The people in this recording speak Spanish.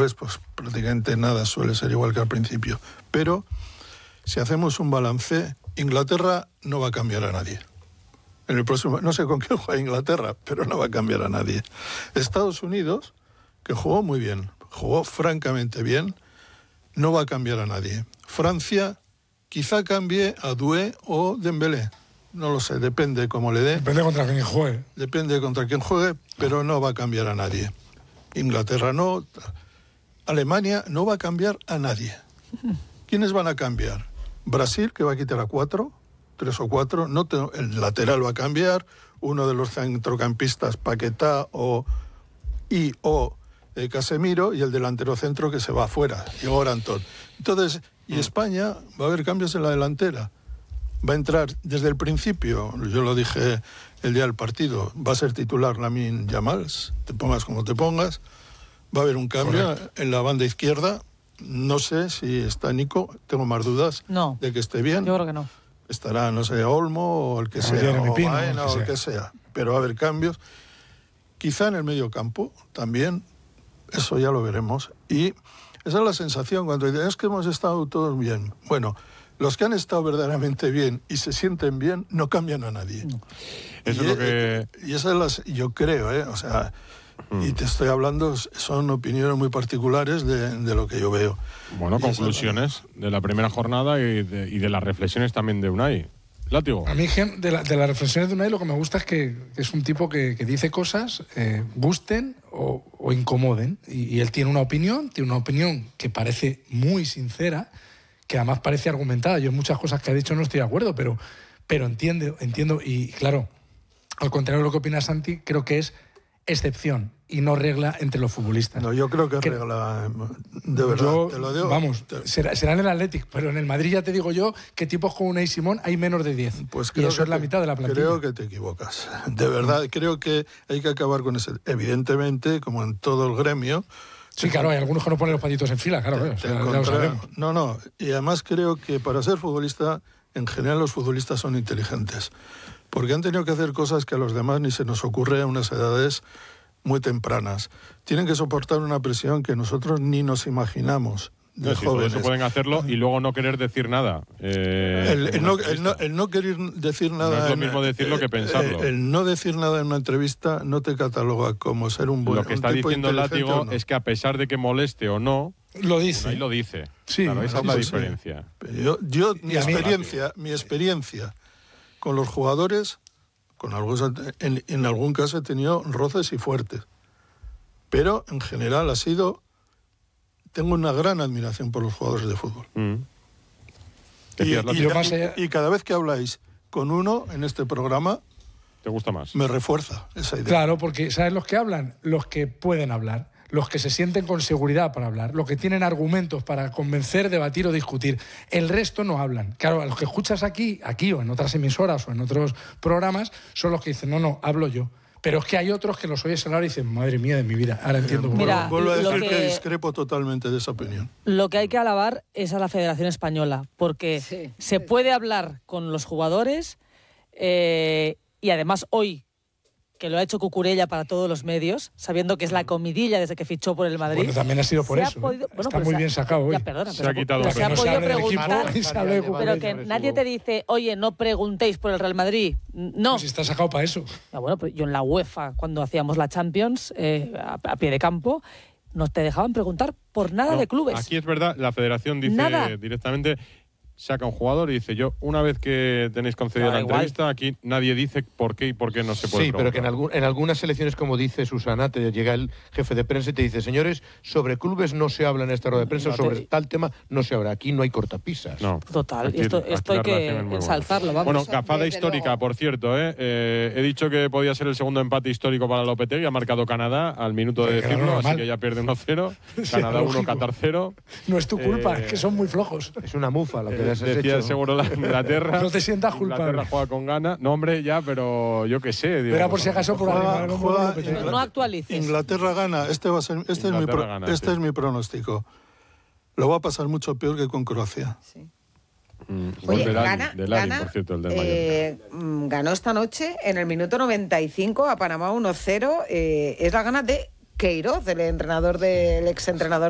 después pues prácticamente nada suele ser igual que al principio. Pero si hacemos un balance, Inglaterra no va a cambiar a nadie. En el próximo, no sé con qué juega Inglaterra, pero no va a cambiar a nadie. Estados Unidos, que jugó muy bien, jugó francamente bien, no va a cambiar a nadie. Francia quizá cambie a Doué o Dembélé. No lo sé, depende cómo le dé. Depende contra quién juegue. Depende contra quién juegue, pero no va a cambiar a nadie. Inglaterra no. Alemania no va a cambiar a nadie. ¿Quiénes van a cambiar? Brasil, que va a quitar a 3 o 4. El lateral va a cambiar. Uno de los centrocampistas, Paquetá o Casemiro, y el delantero centro que se va afuera, Igor Antón. Entonces, y España va a haber cambios en la delantera. Va a entrar desde el principio, yo lo dije el día del partido, va a ser titular Lamine Yamal, te pongas como te pongas, va a haber un cambio. Correcto. En la banda izquierda. No sé si está Nico, tengo más dudas de que esté bien. Yo creo que no. Estará, no sé, Olmo o el que sea, o Baena o el que sea, pero va a haber cambios. Quizá en el medio campo también, eso ya lo veremos. Y esa es la sensación cuando dicen, es que hemos estado todos bien. Bueno, los que han estado verdaderamente bien y se sienten bien no cambian a nadie. Eso es lo que... Y esa es yo creo, o sea, y te estoy hablando, son opiniones muy particulares de lo que yo veo. Bueno, conclusiones de la primera jornada y de las reflexiones también de Unai. Látigo. A mí de las reflexiones de Unai lo que me gusta es que es un tipo que dice cosas, gusten o incomoden. Y él tiene una opinión que parece muy sincera, que además parece argumentada. Yo en muchas cosas que ha dicho no estoy de acuerdo, pero entiendo. Y claro, al contrario de lo que opina Santi, creo que es excepción y no regla entre los futbolistas. No, yo creo que es regla, de verdad, te lo digo. Vamos, será en el Athletic, pero en el Madrid ya te digo yo que tipos como Unai Simón hay menos de 10. Pues y eso es la mitad de la plantilla. Creo que te equivocas. De verdad, creo que hay que acabar con ese. Evidentemente, como en todo el gremio... Sí, claro, hay algunos que no ponen los patitos en fila, claro. Ya lo sabemos. No, y además creo que para ser futbolista, en general los futbolistas son inteligentes, porque han tenido que hacer cosas que a los demás ni se nos ocurre a unas edades muy tempranas. Tienen que soportar una presión que nosotros ni nos imaginamos de jóvenes. Eso pueden hacerlo y luego no querer decir nada. El no querer decir nada... No es lo mismo decirlo que pensarlo. El no decir nada en una entrevista no te cataloga como ser un buen... Lo que está diciendo el Látigo es que a pesar de que moleste o no... Lo dice. Ahí lo dice. Sí, claro, esa es la diferencia. Yo mi experiencia con los jugadores... En algún caso he tenido roces y fuertes, pero en general tengo una gran admiración por los jugadores de fútbol. Y cada vez que habláis con uno en este programa, ¿te gusta más? Me refuerza esa idea. Claro, porque ¿sabes los que hablan? Los que pueden hablar, los que se sienten con seguridad para hablar, los que tienen argumentos para convencer, debatir o discutir. El resto no hablan. Claro, a los que escuchas aquí o en otras emisoras o en otros programas, son los que dicen, no, hablo yo. Pero es que hay otros que los oyes hablar y dicen, madre mía de mi vida, ahora entiendo. Mira, vuelvo a decir que discrepo totalmente de esa opinión. Lo que hay que alabar es a la Federación Española, porque se puede hablar con los jugadores y además hoy, que lo ha hecho Cucurella para todos los medios, sabiendo que es la comidilla desde que fichó por el Madrid. Bueno, también ha sido por eso. Está muy bien sacado hoy. Se ha quitado se ha podido preguntar, pero que nadie te dice, oye, no preguntéis por el Real Madrid. No. Pues está sacado para eso. Bueno, pues yo en la UEFA, cuando hacíamos la Champions, a pie de campo, no te dejaban preguntar por nada de clubes. Aquí es verdad, la Federación dice directamente... Saca un jugador y dice, yo, una vez que tenéis concedida la entrevista, aquí nadie dice por qué y por qué no se puede preguntar. Pero que en algunas selecciones, como dice Susana, te llega el jefe de prensa y te dice, señores, sobre clubes no se habla en esta rueda de prensa, sobre tal tema no se habla. Aquí no hay cortapisas. No. Total, aquí, esto hay que ensalzarlo. Vamos. Bueno, gafada histórica, por cierto. He dicho que podía ser el segundo empate histórico para Lopetegui, ha marcado Canadá al minuto de decirlo, así que ya pierde 1-0. Canadá 1, Qatar 0. No es tu culpa, es que son muy flojos. Es una mufa lo que decía seguro la Inglaterra. No te sientas culpable. Inglaterra juega con ganas. No, hombre, ya, pero yo qué sé. Era por si acaso por no actualices. Inglaterra gana. Este es mi pronóstico. Lo va a pasar mucho peor que con Croacia. Sí. Oye, gana, por cierto, el del ganó esta noche en el minuto 95 a Panamá 1-0. Es la gana de Queiroz, el exentrenador